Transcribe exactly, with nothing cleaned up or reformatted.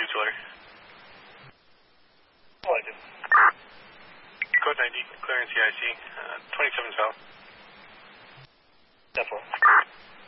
Whistler. Legend. Code ninety, clearance C I C, uh, twenty-seven south. ten four.